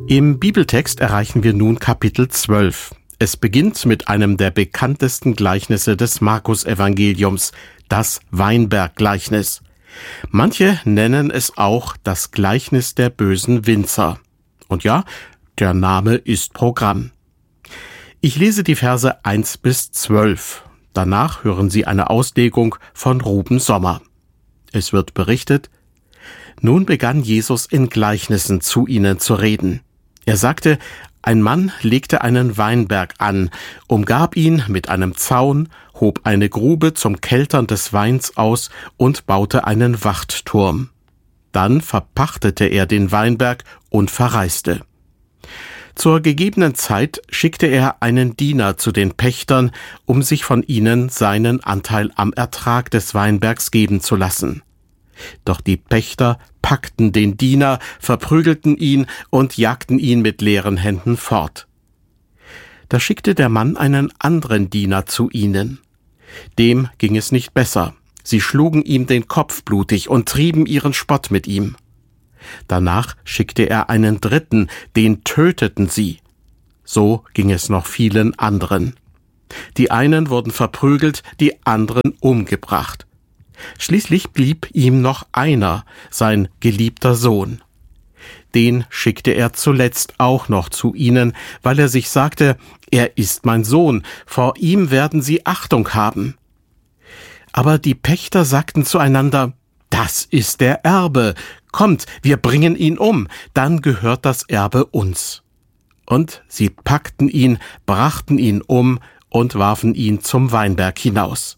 Im Bibeltext erreichen wir nun Kapitel 12. Es beginnt mit einem der bekanntesten Gleichnisse des Markus-Evangeliums, das Weinberggleichnis. Manche nennen es auch das Gleichnis der bösen Winzer. Und ja, der Name ist Programm. Ich lese die Verse 1 bis 12. Danach hören Sie eine Auslegung von Ruben Sommer. Es wird berichtet: Nun begann Jesus in Gleichnissen zu ihnen zu reden. Er sagte, ein Mann legte einen Weinberg an, umgab ihn mit einem Zaun, hob eine Grube zum Keltern des Weins aus und baute einen Wachtturm. Dann verpachtete er den Weinberg und verreiste. Zur gegebenen Zeit schickte er einen Diener zu den Pächtern, um sich von ihnen seinen Anteil am Ertrag des Weinbergs geben zu lassen. Doch die Pächter packten den Diener, verprügelten ihn und jagten ihn mit leeren Händen fort. Da schickte der Mann einen anderen Diener zu ihnen. Dem ging es nicht besser. Sie schlugen ihm den Kopf blutig und trieben ihren Spott mit ihm. Danach schickte er einen dritten, den töteten sie. So ging es noch vielen anderen. Die einen wurden verprügelt, die anderen umgebracht. Schließlich blieb ihm noch einer, sein geliebter Sohn. Den schickte er zuletzt auch noch zu ihnen, weil er sich sagte, er ist mein Sohn, vor ihm werden sie Achtung haben. Aber die Pächter sagten zueinander, das ist der Erbe, kommt, wir bringen ihn um, dann gehört das Erbe uns. Und sie packten ihn, brachten ihn um und warfen ihn zum Weinberg hinaus.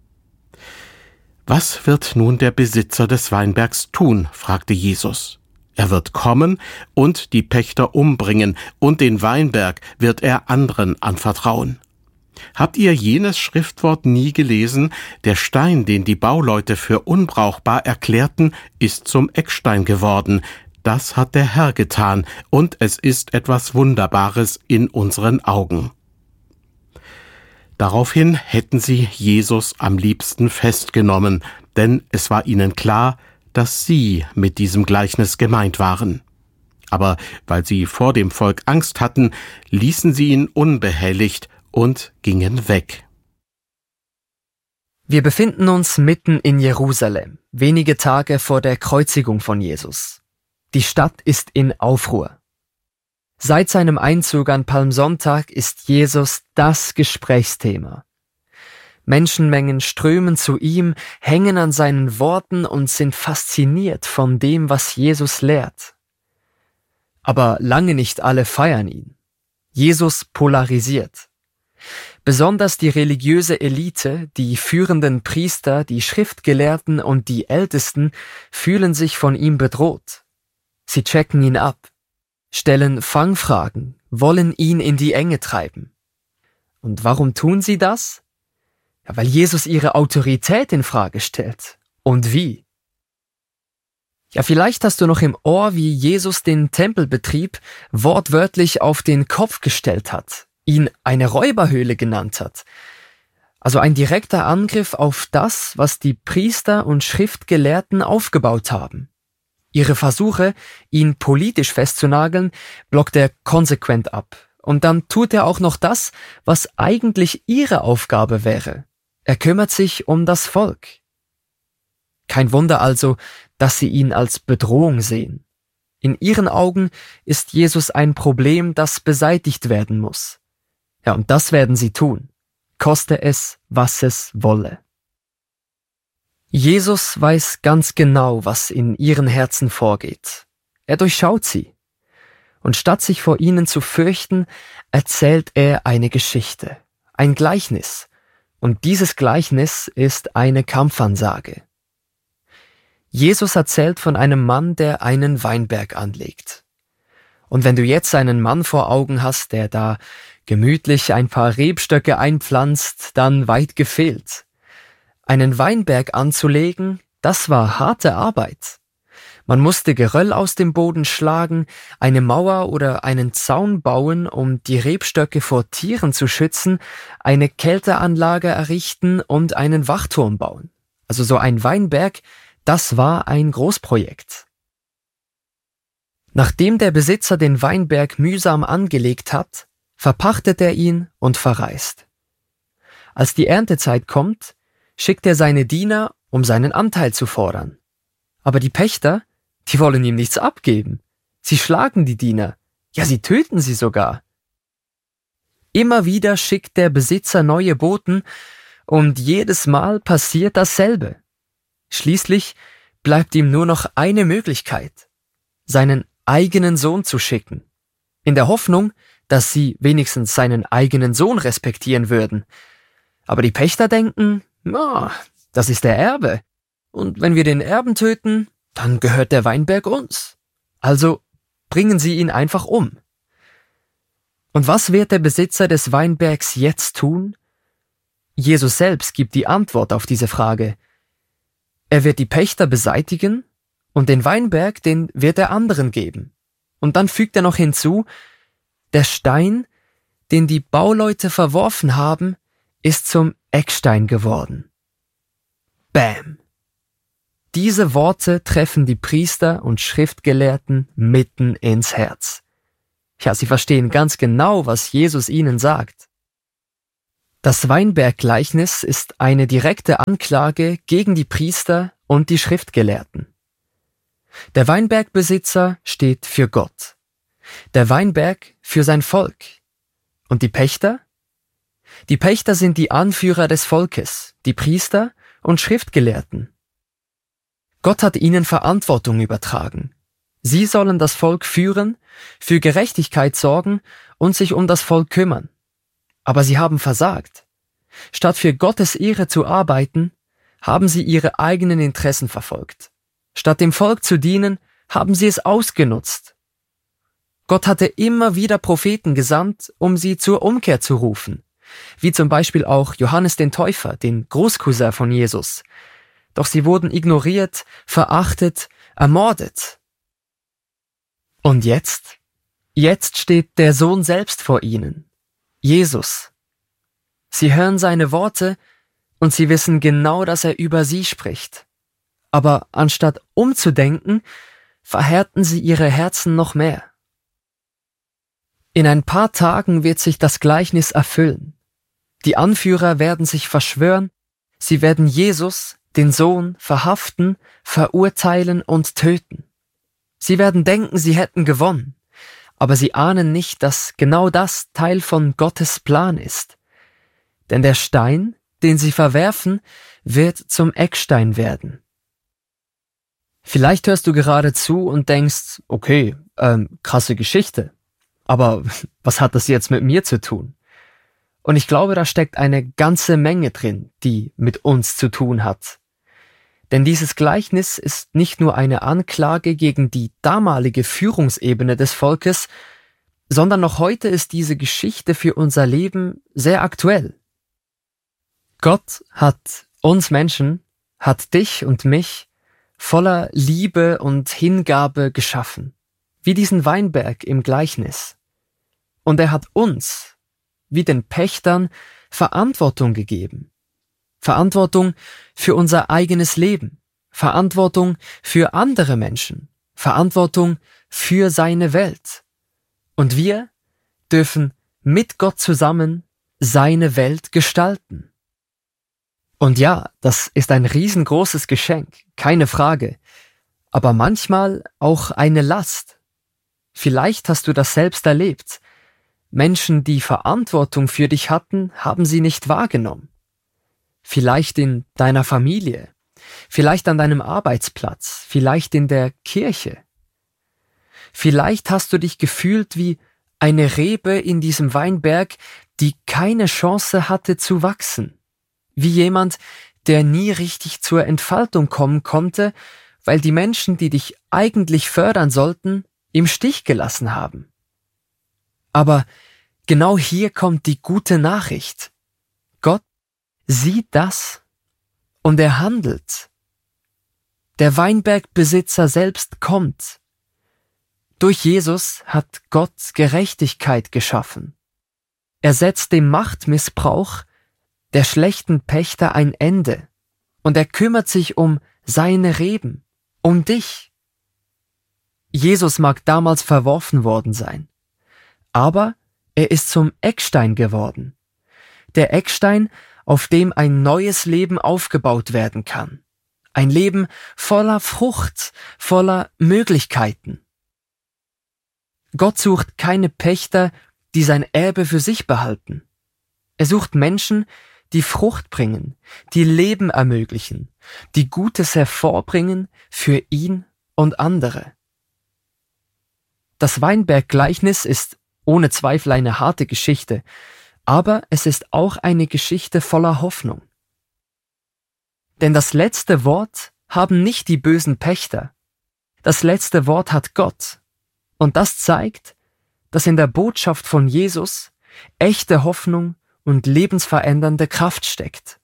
Was wird nun der Besitzer des Weinbergs tun? Fragte Jesus. Er wird kommen und die Pächter umbringen, und den Weinberg wird er anderen anvertrauen. Habt ihr jenes Schriftwort nie gelesen? Der Stein, den die Bauleute für unbrauchbar erklärten, ist zum Eckstein geworden. Das hat der Herr getan, und es ist etwas Wunderbares in unseren Augen. Daraufhin hätten sie Jesus am liebsten festgenommen, denn es war ihnen klar, dass sie mit diesem Gleichnis gemeint waren. Aber weil sie vor dem Volk Angst hatten, ließen sie ihn unbehelligt und gingen weg. Wir befinden uns mitten in Jerusalem, wenige Tage vor der Kreuzigung von Jesus. Die Stadt ist in Aufruhr. Seit seinem Einzug an Palmsonntag ist Jesus das Gesprächsthema. Menschenmengen strömen zu ihm, hängen an seinen Worten und sind fasziniert von dem, was Jesus lehrt. Aber lange nicht alle feiern ihn. Jesus polarisiert. Besonders die religiöse Elite, die führenden Priester, die Schriftgelehrten und die Ältesten fühlen sich von ihm bedroht. Sie checken ihn ab, stellen Fangfragen, wollen ihn in die Enge treiben. Und warum tun sie das? Ja, weil Jesus ihre Autorität in Frage stellt. Und wie? Ja, vielleicht hast du noch im Ohr, wie Jesus den Tempelbetrieb wortwörtlich auf den Kopf gestellt hat, ihn eine Räuberhöhle genannt hat. Also ein direkter Angriff auf das, was die Priester und Schriftgelehrten aufgebaut haben. Ihre Versuche, ihn politisch festzunageln, blockt er konsequent ab. Und dann tut er auch noch das, was eigentlich ihre Aufgabe wäre. Er kümmert sich um das Volk. Kein Wunder also, dass sie ihn als Bedrohung sehen. In ihren Augen ist Jesus ein Problem, das beseitigt werden muss. Ja, und das werden sie tun, koste es, was es wolle. Jesus weiß ganz genau, was in ihren Herzen vorgeht. Er durchschaut sie. Und statt sich vor ihnen zu fürchten, erzählt er eine Geschichte, ein Gleichnis. Und dieses Gleichnis ist eine Kampfansage. Jesus erzählt von einem Mann, der einen Weinberg anlegt. Und wenn du jetzt einen Mann vor Augen hast, der da gemütlich ein paar Rebstöcke einpflanzt, dann weit gefehlt. Einen Weinberg anzulegen, das war harte Arbeit. Man musste Geröll aus dem Boden schlagen, eine Mauer oder einen Zaun bauen, um die Rebstöcke vor Tieren zu schützen, eine Kälteanlage errichten und einen Wachturm bauen. Also so ein Weinberg, das war ein Großprojekt. Nachdem der Besitzer den Weinberg mühsam angelegt hat, verpachtet er ihn und verreist. Als die Erntezeit kommt, schickt er seine Diener, um seinen Anteil zu fordern. Aber die Pächter, die wollen ihm nichts abgeben. Sie schlagen die Diener, ja, sie töten sie sogar. Immer wieder schickt der Besitzer neue Boten und jedes Mal passiert dasselbe. Schließlich bleibt ihm nur noch eine Möglichkeit, seinen eigenen Sohn zu schicken, in der Hoffnung, dass sie wenigstens seinen eigenen Sohn respektieren würden. Aber die Pächter denken, das ist der Erbe, und wenn wir den Erben töten, dann gehört der Weinberg uns. Also bringen sie ihn einfach um. Und was wird der Besitzer des Weinbergs jetzt tun? Jesus selbst gibt die Antwort auf diese Frage. Er wird die Pächter beseitigen und den Weinberg, den wird er anderen geben. Und dann fügt er noch hinzu, der Stein, den die Bauleute verworfen haben, ist zum Eckstein geworden. Bam! Diese Worte treffen die Priester und Schriftgelehrten mitten ins Herz. Ja, sie verstehen ganz genau, was Jesus ihnen sagt. Das Weinberggleichnis ist eine direkte Anklage gegen die Priester und die Schriftgelehrten. Der Weinbergbesitzer steht für Gott, der Weinberg für sein Volk. Und die Pächter? Die Pächter sind die Anführer des Volkes, die Priester und Schriftgelehrten. Gott hat ihnen Verantwortung übertragen. Sie sollen das Volk führen, für Gerechtigkeit sorgen und sich um das Volk kümmern. Aber sie haben versagt. Statt für Gottes Ehre zu arbeiten, haben sie ihre eigenen Interessen verfolgt. Statt dem Volk zu dienen, haben sie es ausgenutzt. Gott hatte immer wieder Propheten gesandt, um sie zur Umkehr zu rufen, wie zum Beispiel auch Johannes den Täufer, den Großcousin von Jesus. Doch sie wurden ignoriert, verachtet, ermordet. Und jetzt? Jetzt steht der Sohn selbst vor ihnen, Jesus. Sie hören seine Worte und sie wissen genau, dass er über sie spricht. Aber anstatt umzudenken, verhärten sie ihre Herzen noch mehr. In ein paar Tagen wird sich das Gleichnis erfüllen. Die Anführer werden sich verschwören, sie werden Jesus, den Sohn, verhaften, verurteilen und töten. Sie werden denken, sie hätten gewonnen, aber sie ahnen nicht, dass genau das Teil von Gottes Plan ist. Denn der Stein, den sie verwerfen, wird zum Eckstein werden. Vielleicht hörst du gerade zu und denkst, okay, krasse Geschichte, aber was hat das jetzt mit mir zu tun? Und ich glaube, da steckt eine ganze Menge drin, die mit uns zu tun hat. Denn dieses Gleichnis ist nicht nur eine Anklage gegen die damalige Führungsebene des Volkes, sondern noch heute ist diese Geschichte für unser Leben sehr aktuell. Gott hat uns Menschen, hat dich und mich voller Liebe und Hingabe geschaffen, wie diesen Weinberg im Gleichnis. Und er hat uns, wie den Pächtern, Verantwortung gegeben. Verantwortung für unser eigenes Leben, Verantwortung für andere Menschen, Verantwortung für seine Welt. Und wir dürfen mit Gott zusammen seine Welt gestalten. Und ja, das ist ein riesengroßes Geschenk, keine Frage, aber manchmal auch eine Last. Vielleicht hast du das selbst erlebt. Menschen, die Verantwortung für dich hatten, haben sie nicht wahrgenommen. Vielleicht in deiner Familie, vielleicht an deinem Arbeitsplatz, vielleicht in der Kirche. Vielleicht hast du dich gefühlt wie eine Rebe in diesem Weinberg, die keine Chance hatte zu wachsen. Wie jemand, der nie richtig zur Entfaltung kommen konnte, weil die Menschen, die dich eigentlich fördern sollten, im Stich gelassen haben. Aber genau hier kommt die gute Nachricht. Gott sieht das und er handelt. Der Weinbergbesitzer selbst kommt. Durch Jesus hat Gott Gerechtigkeit geschaffen. Er setzt dem Machtmissbrauch der schlechten Pächter ein Ende und er kümmert sich um seine Reben, um dich. Jesus mag damals verworfen worden sein, aber er ist zum Eckstein geworden. Der Eckstein, auf dem ein neues Leben aufgebaut werden kann. Ein Leben voller Frucht, voller Möglichkeiten. Gott sucht keine Pächter, die sein Erbe für sich behalten. Er sucht Menschen, die Frucht bringen, die Leben ermöglichen, die Gutes hervorbringen für ihn und andere. Das Weinberggleichnis ist ohne Zweifel eine harte Geschichte, aber es ist auch eine Geschichte voller Hoffnung. Denn das letzte Wort haben nicht die bösen Pächter. Das letzte Wort hat Gott. Und das zeigt, dass in der Botschaft von Jesus echte Hoffnung und lebensverändernde Kraft steckt.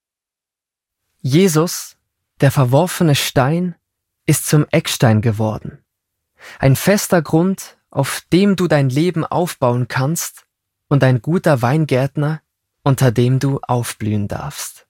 Jesus, der verworfene Stein, ist zum Eckstein geworden. Ein fester Grund, auf dem du dein Leben aufbauen kannst, und ein guter Weingärtner, unter dem du aufblühen darfst.